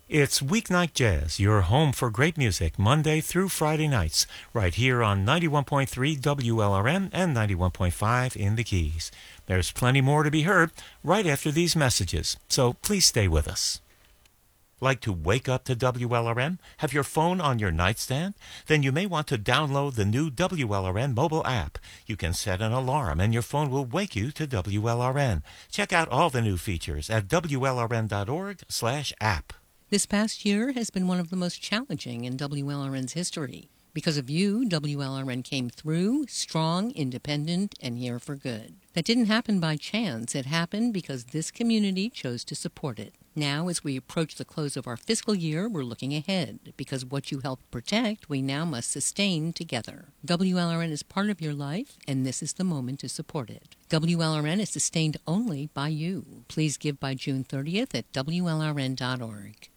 It's Weeknight Jazz, your home for great music, Monday through Friday nights, right here on 91.3 WLRN and 91.5 in the Keys. There's plenty more to be heard right after these messages, so please stay with us. Like to wake up to WLRN? Have your phone on your nightstand? Then you may want to download the new WLRN mobile app. You can set an alarm and your phone will wake you to WLRN. Check out all the new features at WLRN.org/app. This past year has been one of the most challenging in WLRN's history. Because of you, WLRN came through, strong, independent, and here for good. That didn't happen by chance. It happened because this community chose to support it. Now, as we approach the close of our fiscal year, we're looking ahead, because what you helped protect, we now must sustain together. WLRN is part of your life, and this is the moment to support it. WLRN is sustained only by you. Please give by June 30th at WLRN.org.